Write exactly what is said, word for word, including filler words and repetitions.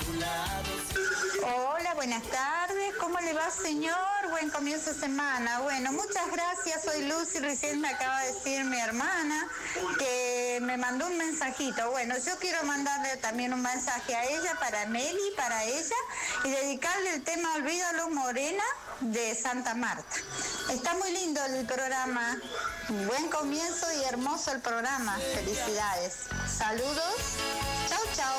Hola, buenas tardes. ¿Cómo le va, señor? Buen comienzo de semana. Bueno, muchas gracias. Soy Lucy. Recién me acaba de decir mi hermana que me mandó un mensajito. Bueno, yo quiero mandarle también un mensaje a ella, para Meli, para ella, y dedicarle el tema Olvídalo, Morena, de Santa Marta. Está muy lindo el programa. Buen comienzo y hermoso el programa. Felicidades. Saludos. Chau, chau.